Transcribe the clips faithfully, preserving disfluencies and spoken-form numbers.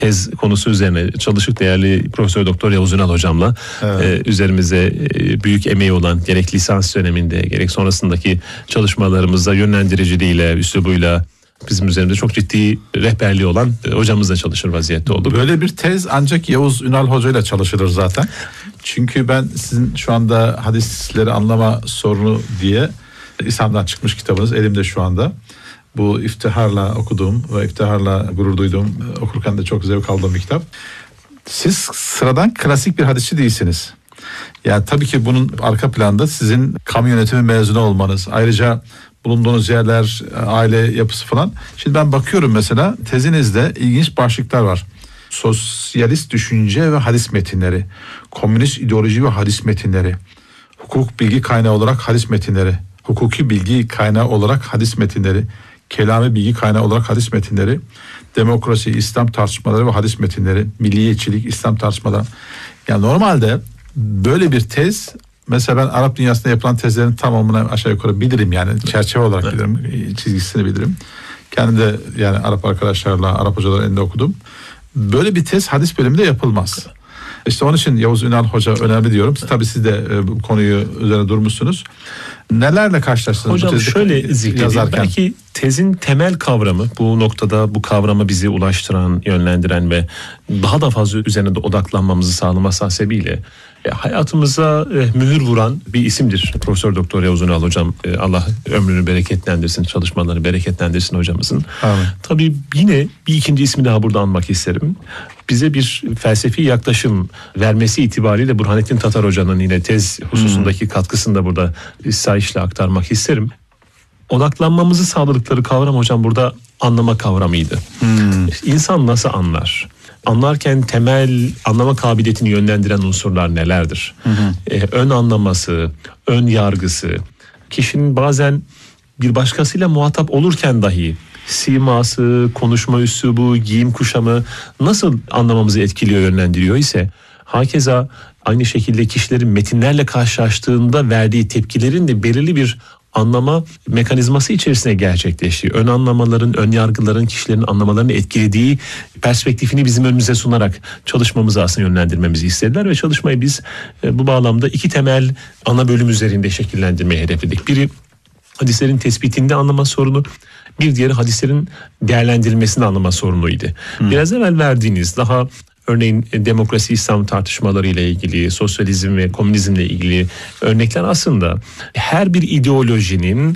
tez konusu üzerine çalışıp değerli Profesör Doktor Yavuz Ünal hocamla evet. e, üzerimize e, büyük emeği olan gerek lisans döneminde gerek sonrasındaki çalışmalarımızda yönlendiriciliğiyle, üslubuyla bizim üzerimizde çok ciddi rehberliği olan e, hocamızla çalışır vaziyette olduk. Böyle bir tez ancak Yavuz Ünal Hoca ile çalışılır zaten. Çünkü ben sizin şu anda hadisleri anlama sorunu diye İslam'dan çıkmış kitabınız elimde şu anda. Bu iftiharla okuduğum ve iftiharla gurur duyduğum, okurken de çok zevk aldığım bir kitap. Siz sıradan klasik bir hadisçi değilsiniz. Yani tabii ki bunun arka planda sizin kamu yönetimi mezunu olmanız, ayrıca bulunduğunuz yerler, aile yapısı falan. Şimdi ben bakıyorum mesela tezinizde ilginç başlıklar var. Sosyalist düşünce ve hadis metinleri, komünist ideoloji ve hadis metinleri, hukuk bilgi kaynağı olarak hadis metinleri, hukuki bilgi kaynağı olarak hadis metinleri, kelami bilgi kaynağı olarak hadis metinleri, demokrasi, İslam tartışmaları ve hadis metinleri, milliyetçilik, İslam tartışmaları. Yani normalde böyle bir tez, mesela ben Arap dünyasında yapılan tezlerin tamamını aşağı yukarı bilirim, yani çerçeve olarak bilirim, çizgisini bilirim. Kendim de yani Arap arkadaşlarla, Arap hocaların elinde okudum. Böyle bir tez hadis bölümünde yapılmaz. İşte onun için Yavuz Ünal Hoca önemli diyorum. Tabii siz de bu konuyu üzerine durmuşsunuz. Nelerle karşılaştınız? Hocam şöyle zikredeyim. Belki tezin temel kavramı, bu noktada bu kavrama bizi ulaştıran, yönlendiren ve daha da fazla üzerine de odaklanmamızı sağlaması hasebiyle e, hayatımıza e, mühür vuran bir isimdir Profesör Doktor Yavuz Ünal hocam. E, Allah ömrünü bereketlendirsin, çalışmalarını bereketlendirsin hocamızın. Amin. Tabii yine bir ikinci ismi daha burada anmak isterim. Bize bir felsefi yaklaşım vermesi itibariyle Burhanettin Tatar Hoca'nın yine tez hususundaki hmm. katkısını da burada sayışla aktarmak isterim. Odaklanmamızı sağladıkları kavram hocam burada anlama kavramıydı. Hmm. İnsan nasıl anlar? Anlarken temel anlama kabiliyetini yönlendiren unsurlar nelerdir? Hı hı. Ee, ön anlaması, ön yargısı, kişinin bazen bir başkasıyla muhatap olurken dahi siması, konuşma üslubu, giyim kuşamı nasıl anlamamızı etkiliyor, yönlendiriyor ise hakeza aynı şekilde kişilerin metinlerle karşılaştığında verdiği tepkilerin de belirli bir anlama mekanizması içerisinde gerçekleştiği, ön anlamaların, ön yargıların kişilerin anlamalarını etkilediği perspektifini bizim önümüze sunarak çalışmamızı aslında yönlendirmemizi istediler ve çalışmayı biz e, bu bağlamda iki temel ana bölüm üzerinde şekillendirmeyi hedefledik. Biri hadislerin tespitinde anlama sorunu, bir diğeri hadislerin değerlendirilmesini anlama sorunuydu. Hmm. Biraz evvel verdiğiniz daha örneğin demokrasi, İslam tartışmaları ile ilgili, sosyalizm ve komünizmle ilgili örnekler aslında her bir ideolojinin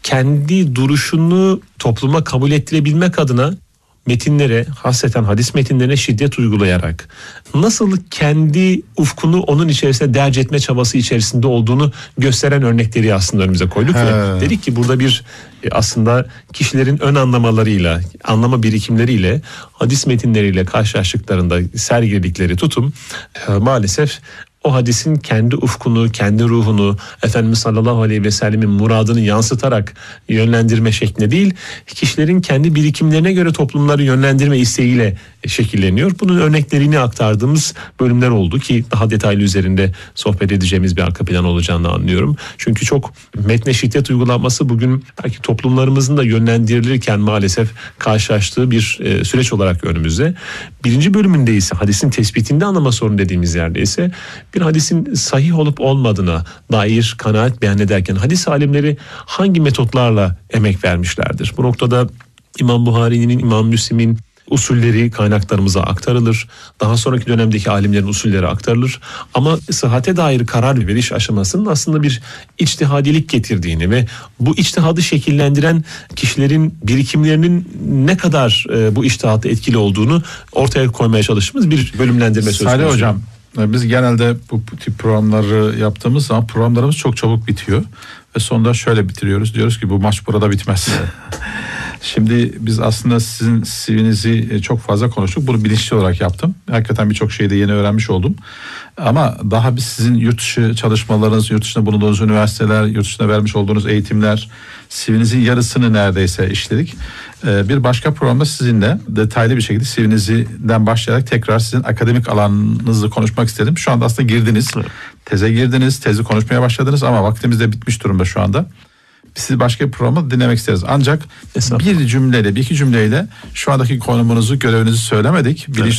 kendi duruşunu topluma kabul ettirebilmek adına metinlere, hasreten hadis metinlerine şiddet uygulayarak nasıl kendi ufkunu onun içerisine derc etme çabası içerisinde olduğunu gösteren örnekleri aslında önümüze koyduk He. ve dedik ki burada bir aslında kişilerin ön anlamalarıyla, anlama birikimleriyle, hadis metinleriyle karşılaştıklarında sergiledikleri tutum maalesef o hadisin kendi ufkunu, kendi ruhunu, Efendimiz sallallahu aleyhi ve sellemin muradını yansıtarak yönlendirme şeklinde değil, kişilerin kendi birikimlerine göre toplumları yönlendirme isteğiyle şekilleniyor. Bunun örneklerini aktardığımız bölümler oldu ki daha detaylı üzerinde sohbet edeceğimiz bir arka plan olacağını anlıyorum. Çünkü çok metne şiddet uygulanması bugün belki toplumlarımızın da yönlendirilirken maalesef karşılaştığı bir e, süreç olarak önümüzde. Birinci bölümünde ise hadisin tespitinde anlama sorunu dediğimiz yerde ise bir hadisin sahih olup olmadığına dair kanaat beyan ederken hadis alimleri hangi metotlarla emek vermişlerdir? Bu noktada İmam Buhari'nin, İmam Müslim'in usulleri kaynaklarımıza aktarılır. Daha sonraki dönemdeki alimlerin usulleri aktarılır. Ama sıhhate dair karar veriş aşamasının aslında bir içtihadilik getirdiğini ve bu içtihadı şekillendiren kişilerin birikimlerinin ne kadar e, bu içtihatta etkili olduğunu ortaya koymaya çalıştığımız bir bölümlendirme söz konusu. Salih Hocam, biz genelde bu tip programları yaptığımız zaman programlarımız çok çabuk bitiyor. Ve sonunda şöyle bitiriyoruz. Diyoruz ki bu maç burada bitmez. Şimdi biz aslında sizin C V'nizi çok fazla konuştuk. Bunu bilinçli olarak yaptım. Hakikaten birçok şeyi de yeni öğrenmiş oldum. Ama daha biz sizin yurt dışı çalışmalarınız, yurt dışında bulunduğunuz üniversiteler, yurt dışında vermiş olduğunuz eğitimler, C V'nizin yarısını neredeyse işledik. Bir başka programda sizinle detaylı bir şekilde C V'nizden başlayarak tekrar sizin akademik alanınızı konuşmak istedim. Şu anda aslında girdiniz, teze girdiniz, tezi konuşmaya başladınız ama vaktimiz de bitmiş durumda şu anda. sizi başka bir programda dinlemek isteriz. Ancak bir cümleyle, bir iki cümleyle şu andaki konumunuzu, görevinizi söylemedik. Bilinç